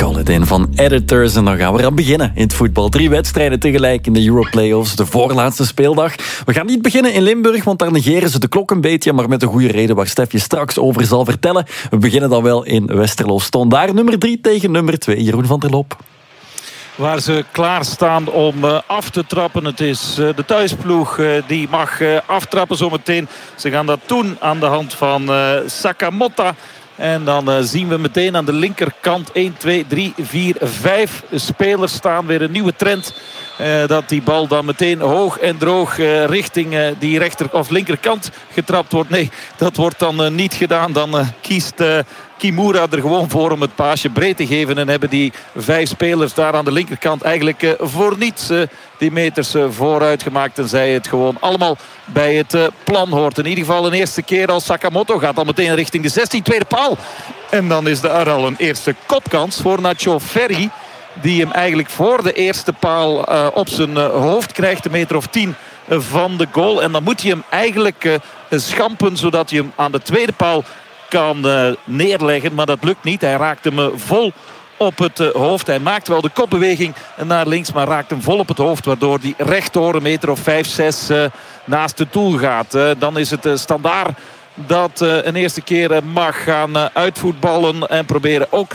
Call It In van Editors. En dan gaan we eraan beginnen in het voetbal. 3 wedstrijden tegelijk in de Europlayoffs, de voorlaatste speeldag. We gaan niet beginnen in Limburg, want daar negeren ze de klok een beetje, maar met een goede reden waar Stef je straks over zal vertellen. We beginnen dan wel in Westerlo. Stond daar nummer 3 tegen nummer 2. Jeroen van der Loop. Waar ze klaarstaan om af te trappen. Het is de thuisploeg die mag aftrappen zometeen. Ze gaan dat doen aan de hand van Sakamoto. En dan zien we meteen aan de linkerkant 1, 2, 3, 4, 5 spelers staan. Weer een nieuwe trend. Dat die bal dan meteen hoog en droog richting die rechter of linkerkant getrapt wordt. Nee, dat wordt dan niet gedaan. Dan kiest Kimura er gewoon voor om het paasje breed te geven. En hebben die 5 spelers daar aan de linkerkant eigenlijk voor niets die meters vooruit gemaakt. En zij het gewoon allemaal bij het plan hoort. In ieder geval een eerste keer als Sakamoto gaat dan meteen richting de 16. Tweede paal. En dan is er al een eerste kopkans voor Nacho Ferri. Die hem eigenlijk voor de eerste paal op zijn hoofd krijgt. Een meter of 10 van de goal. En dan moet hij hem eigenlijk schampen. Zodat hij hem aan de tweede paal kan neerleggen. Maar dat lukt niet. Hij raakt hem vol op het hoofd. Hij maakt wel de kopbeweging naar links. Maar raakt hem vol op het hoofd. Waardoor hij rechtdoor een meter of 5, 6 naast het doel gaat. Dan is het Standaard dat een eerste keer mag gaan uitvoetballen. En proberen ook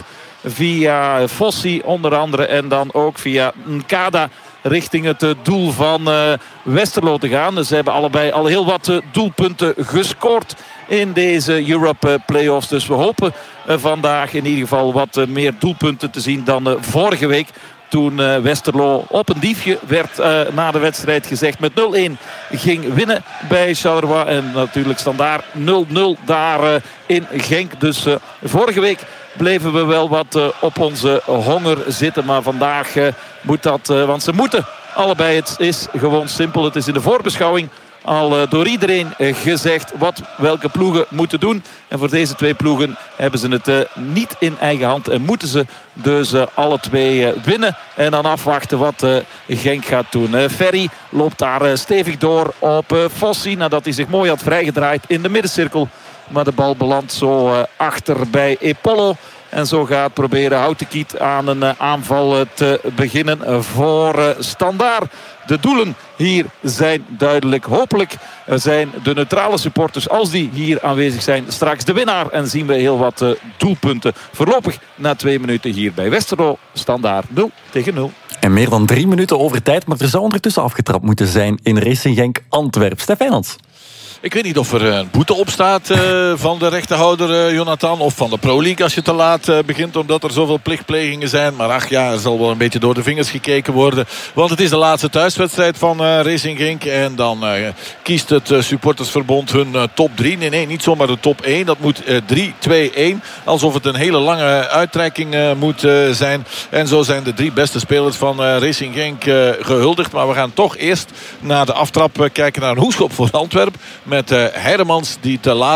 via Fossi onder andere. En dan ook via Nkada richting het doel van Westerlo te gaan. Ze hebben allebei al heel wat doelpunten gescoord in deze Europe Playoffs. Dus we hopen vandaag in ieder geval wat meer doelpunten te zien dan vorige week. Toen Westerlo op een diefje werd na de wedstrijd gezegd met 0-1 ging winnen bij Charleroi. En natuurlijk Standaard 0-0 daar in Genk. Dus vorige week bleven we wel wat op onze honger zitten. Maar vandaag moet dat, want ze moeten allebei. Het is gewoon simpel. Het is in de voorbeschouwing al door iedereen gezegd wat welke ploegen moeten doen. En voor deze 2 ploegen hebben ze het niet in eigen hand. En moeten ze dus alle 2 winnen. En dan afwachten wat Genk gaat doen. Ferry loopt daar stevig door op Fossi. Nadat hij zich mooi had vrijgedraaid in de middencirkel. Maar de bal belandt zo achter bij Epollo. En zo gaat proberen Houtekiet aan een aanval te beginnen voor Standaard. De doelen hier zijn duidelijk. Hopelijk zijn de neutrale supporters, als die hier aanwezig zijn, straks de winnaar. En zien we heel wat doelpunten. Voorlopig na 2 minuten hier bij Westerlo. Standaard 0-0. En meer dan 3 minuten over tijd. Maar er zou ondertussen afgetrapt moeten zijn in Racing Genk Antwerp. Stef Wijnands. Ik weet niet of er een boete op staat van de rechterhouder Jonathan. Of van de Pro League als je te laat begint. Omdat er zoveel plichtplegingen zijn. Maar ach ja, er zal wel een beetje door de vingers gekeken worden. Want het is de laatste thuiswedstrijd van Racing Genk. En dan kiest het supportersverbond hun top 3. Nee, niet zomaar de top 1. Dat moet 3-2-1. Alsof het een hele lange uittrekking moet zijn. En zo zijn de 3 beste spelers van Racing Genk gehuldigd. Maar we gaan toch eerst na de aftrap kijken naar een hoekschop voor Antwerp. Met Heiremans die te laat